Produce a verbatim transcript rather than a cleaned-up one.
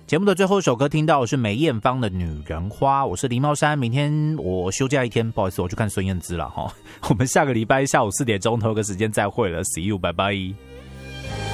节目的最后一首歌听到的是梅艳芳的《女人花》，我是狸猫山，明天我休假一天，不好意思，我去看孙燕姿了哈。我们下个礼拜下午四点钟头个时间再会了 ，See you， 拜拜。